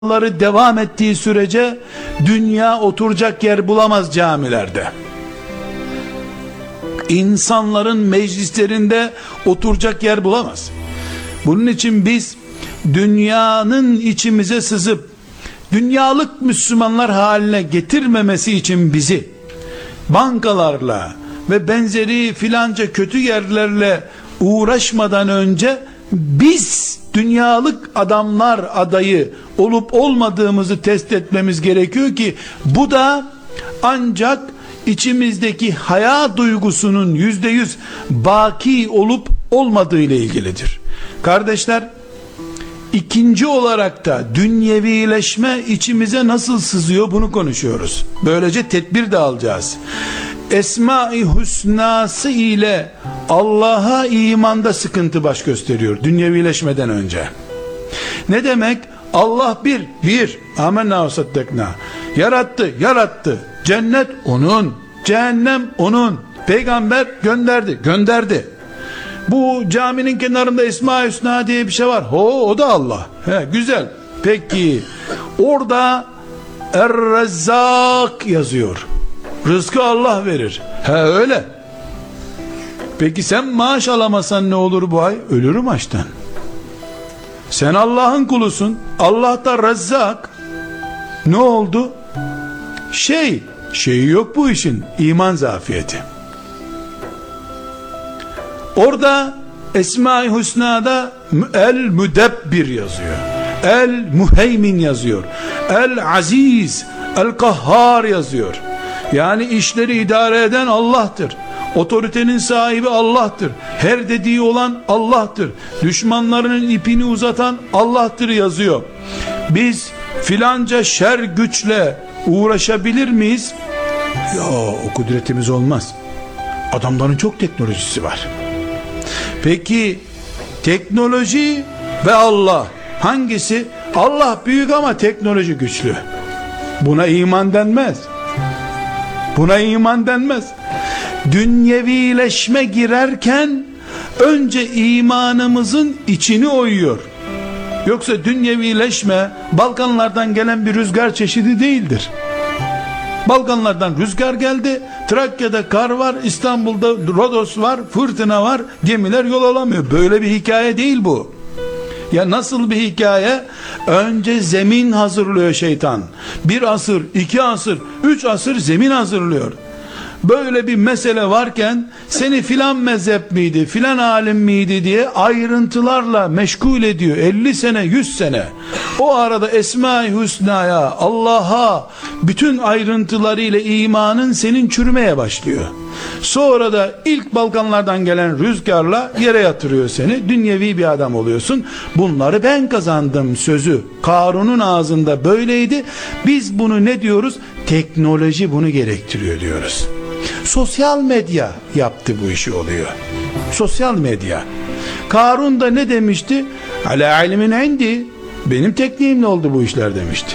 devam ettiği sürece dünya oturacak yer bulamaz camilerde. İnsanların meclislerinde oturacak yer bulamaz. Bunun için biz dünyanın içimize sızıp dünyalık Müslümanlar haline getirmemesi için bizi bankalarla ve benzeri filanca kötü yerlerle uğraşmadan önce biz dünyalık adamlar adayı olup olmadığımızı test etmemiz gerekiyor ki bu da ancak içimizdeki haya duygusunun %100 baki olup olmadığı ile ilgilidir. Kardeşler, ikinci olarak da dünyevileşme içimize nasıl sızıyor bunu konuşuyoruz. Böylece tedbir de alacağız. Esma-i Hüsnası ile Allah'a imanda sıkıntı baş gösteriyor dünyevileşmeden önce. Ne demek? Allah bir. Amenna ve saddakna. Yarattı. Cennet onun, cehennem onun. Peygamber gönderdi. Bu caminin kenarında Esma-i Hüsna diye bir şey var. O da Allah. Güzel. Peki orada Er-Rezzak yazıyor. Rızkı Allah verir. Öyle. Peki sen maaş alamasan ne olur bu ay? Ölürüm açtan. Sen Allah'ın kulusun. Allah da Rezzak. Ne oldu? Şeyi yok bu işin. İman zafiyeti. Orada Esma-i Hüsna'da El-Müdebbir yazıyor. El-Muheymin yazıyor. El-Aziz, El-Kahhar yazıyor. Yani işleri idare eden Allah'tır. Otoritenin sahibi Allah'tır. Her dediği olan Allah'tır. Düşmanlarının ipini uzatan Allah'tır yazıyor. Biz filanca şer güçle uğraşabilir miyiz? Ya o kudretimiz olmaz. Adamların çok teknolojisi var. Peki teknoloji ve Allah hangisi? Allah büyük ama teknoloji güçlü. Buna iman denmez. Dünyevileşme girerken önce imanımızın içini oyuyor. Yoksa dünyevileşme Balkanlardan gelen bir rüzgar çeşidi değildir. Balkanlardan rüzgar geldi, Trakya'da kar var, İstanbul'da Rodos var, fırtına var, gemiler yol alamıyor. Böyle bir hikaye değil bu. Ya nasıl bir hikaye? Önce zemin hazırlıyor şeytan. 1 asır, 2 asır, 3 asır zemin hazırlıyor. Böyle bir mesele varken seni filan mezhep miydi, filan alim miydi diye ayrıntılarla meşgul ediyor. 50 sene, 100 sene. O arada Esma-i Hüsna'ya, Allah'a bütün ayrıntılarıyla imanın senin çürümeye başlıyor. Sonra da ilk Balkanlardan gelen rüzgarla yere yatırıyor seni. Dünyevi bir adam oluyorsun. Bunları ben kazandım sözü Karun'un ağzında böyleydi. Biz bunu ne diyoruz? Teknoloji bunu gerektiriyor diyoruz. Sosyal medya yaptı bu işi oluyor. Sosyal medya. Karun da ne demişti? Ala ilmin indi. Benim tekniğimle oldu bu işler demişti.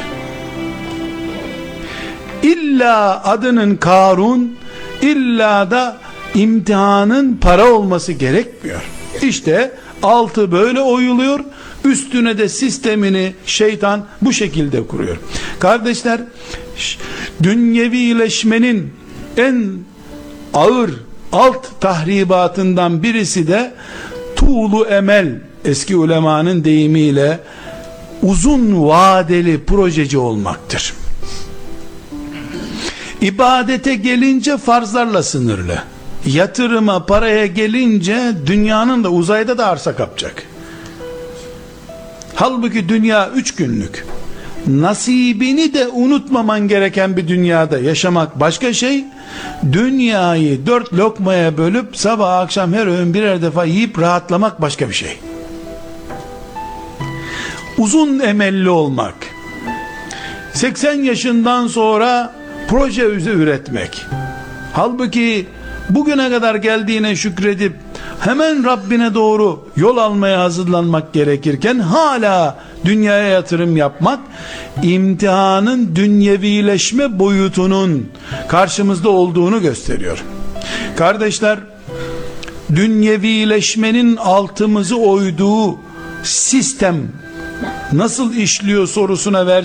İlla adının Karun, illa da imtihanın para olması gerekmiyor. İşte altı böyle oyuluyor, üstüne de sistemini şeytan bu şekilde kuruyor. Kardeşler, dünyevileşmenin en ağır alt tahribatından birisi de tuğlu emel, eski ulemanın deyimiyle uzun vadeli projeci olmaktır. İbadete gelince farzlarla sınırlı. Yatırıma, paraya gelince dünyanın da uzayda da arsa kapacak. Halbuki dünya 3 günlük. Nasibini de unutmaman gereken bir dünyada yaşamak başka şey. Dünyayı 4 lokmaya bölüp sabah akşam her öğün birer defa yiyip rahatlamak başka bir şey. Uzun emelli olmak. 80 yaşından sonra proje üretmek. Halbuki bugüne kadar geldiğine şükredip hemen Rabbine doğru yol almaya hazırlanmak gerekirken hala dünyaya yatırım yapmak, imtihanın dünyevileşme boyutunun karşımızda olduğunu gösteriyor. Kardeşler, dünyevileşmenin altımızı oyduğu sistem nasıl işliyor sorusuna